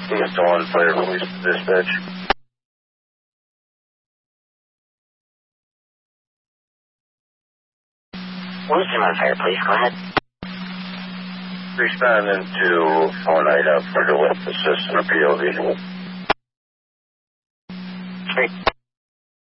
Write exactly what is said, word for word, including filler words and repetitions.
He's still on fire, release to dispatch. Wilson on fire, please. Go ahead. Responding to phone item for the lift assist and appeal visual. Great.